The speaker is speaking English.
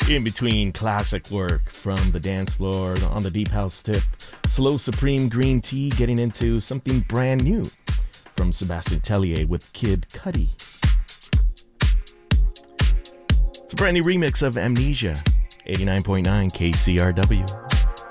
In between classic work from the dance floor on the deep house tip, Slow Supreme Green Tea getting into something brand new from Sebastian Tellier with Kid Cudi. It's a brand new remix of Amnesia, 89.9 KCRW.